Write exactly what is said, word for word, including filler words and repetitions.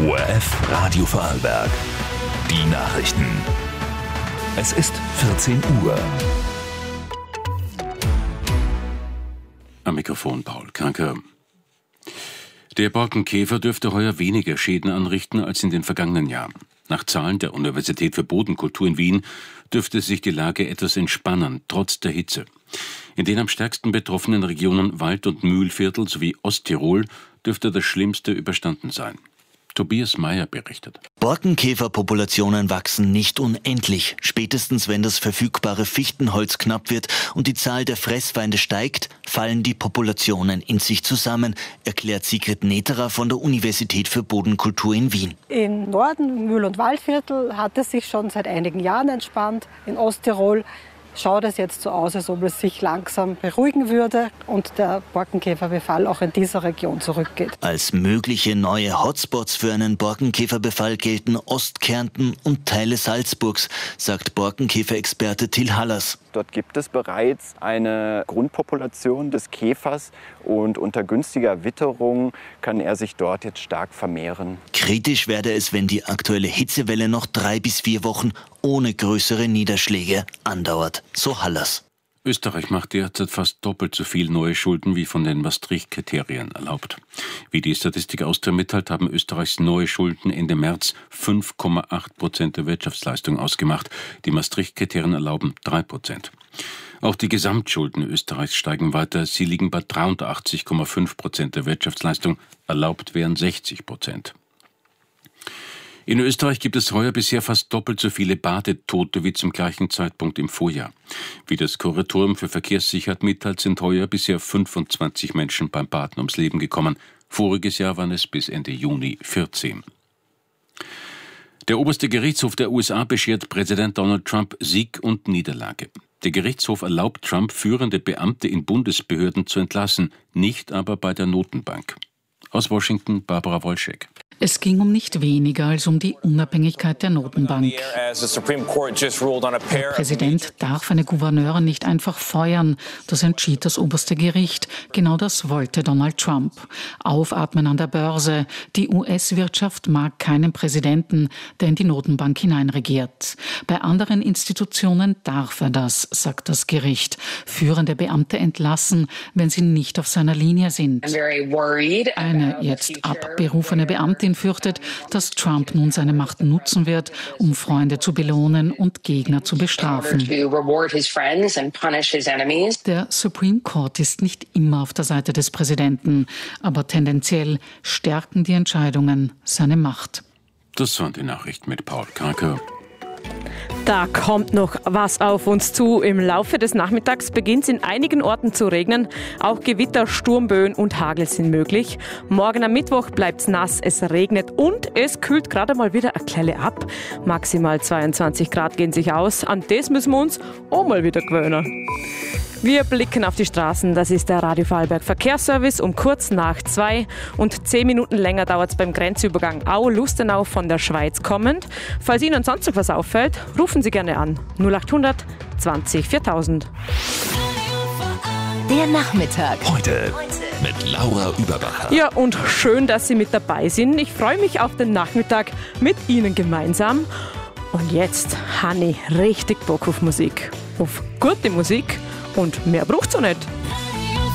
O R F Radio Vorarlberg. Die Nachrichten. Es ist vierzehn Uhr. Am Mikrofon Paul Kranker. Der Borkenkäfer dürfte heuer weniger Schäden anrichten als in den vergangenen Jahren. Nach Zahlen der Universität für Bodenkultur in Wien dürfte sich die Lage etwas entspannen, trotz der Hitze. In den am stärksten betroffenen Regionen Wald- und Mühlviertel sowie Osttirol dürfte das Schlimmste überstanden sein. Tobias Meyer berichtet. Borkenkäferpopulationen wachsen nicht unendlich. Spätestens wenn das verfügbare Fichtenholz knapp wird und die Zahl der Fressfeinde steigt, fallen die Populationen in sich zusammen, erklärt Sigrid Neterer von der Universität für Bodenkultur in Wien. Im Norden, Mühl- und Waldviertel, hat es sich schon seit einigen Jahren entspannt. In Osttirol schaut es jetzt so aus, als ob es sich langsam beruhigen würde und der Borkenkäferbefall auch in dieser Region zurückgeht. Als mögliche neue Hotspots für einen Borkenkäferbefall gelten Ostkärnten und Teile Salzburgs, sagt Borkenkäferexperte Till Hallers. Dort gibt es bereits eine Grundpopulation des Käfers und unter günstiger Witterung kann er sich dort jetzt stark vermehren. Kritisch werde es, wenn die aktuelle Hitzewelle noch drei bis vier Wochen ohne größere Niederschläge andauert, so Hallers. Österreich macht derzeit fast doppelt so viel neue Schulden wie von den Maastricht-Kriterien erlaubt. Wie die Statistik Austria mitteilt, haben Österreichs neue Schulden Ende März fünf Komma acht Prozent der Wirtschaftsleistung ausgemacht. Die Maastricht-Kriterien erlauben drei Prozent. Auch die Gesamtschulden Österreichs steigen weiter. Sie liegen bei dreiundachtzig Komma fünf Prozent der Wirtschaftsleistung. Erlaubt wären sechzig Prozent. In Österreich gibt es heuer bisher fast doppelt so viele Badetote wie zum gleichen Zeitpunkt im Vorjahr. Wie das Kuratorium für Verkehrssicherheit mitteilt, sind heuer bisher fünfundzwanzig Menschen beim Baden ums Leben gekommen. Voriges Jahr waren es bis Ende Juni vierzehn. Der oberste Gerichtshof der U S A beschert Präsident Donald Trump Sieg und Niederlage. Der Gerichtshof erlaubt Trump, führende Beamte in Bundesbehörden zu entlassen, nicht aber bei der Notenbank. Aus Washington Barbara Wolschek. Es ging um nicht weniger als um die Unabhängigkeit der Notenbank. Der Präsident darf eine Gouverneurin nicht einfach feuern. Das entschied das oberste Gericht. Genau das wollte Donald Trump. Aufatmen an der Börse. Die U S-Wirtschaft mag keinen Präsidenten, der in die Notenbank hineinregiert. Bei anderen Institutionen darf er das, sagt das Gericht. Führende Beamte entlassen, wenn sie nicht auf seiner Linie sind. Eine jetzt abberufene Beamtin fürchtet, dass Trump nun seine Macht nutzen wird, um Freunde zu belohnen und Gegner zu bestrafen. Der Supreme Court ist nicht immer auf der Seite des Präsidenten, aber tendenziell stärken die Entscheidungen seine Macht. Das waren die Nachrichten mit Paul Kranker. Da kommt noch was auf uns zu. Im Laufe des Nachmittags beginnt es in einigen Orten zu regnen. Auch Gewitter, Sturmböen und Hagel sind möglich. Morgen am Mittwoch bleibt es nass, es regnet und es kühlt gerade mal wieder ein kleines ab. Maximal zweiundzwanzig Grad gehen sich aus. An das müssen wir uns auch mal wieder gewöhnen. Wir blicken auf die Straßen. Das ist der Radio Vorarlberg Verkehrsservice um kurz nach zwei. Und zehn Minuten länger dauert es beim Grenzübergang Au-Lustenau von der Schweiz kommend. Falls Ihnen sonst noch was auffällt, rufen Sie gerne an. null achthundert zwanzig viertausend. Der Nachmittag. Heute mit Laura Überbacher. Ja, und schön, dass Sie mit dabei sind. Ich freue mich auf den Nachmittag mit Ihnen gemeinsam. Und jetzt habe ich richtig Bock auf Musik. Auf gute Musik. Und mehr braucht's auch nicht.